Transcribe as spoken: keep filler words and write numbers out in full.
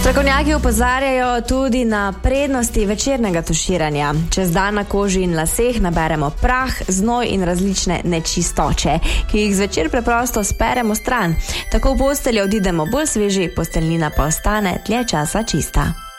Strokovnjaki opozarjajo tudi na prednosti večernega tuširanja. Čez dan na koži in laseh naberemo prah, znoj in različne nečistoče, ki jih zvečer preprosto speremo stran. Tako v posteljo odidemo bolj sveži, posteljnina pa ostane dlje časa čista.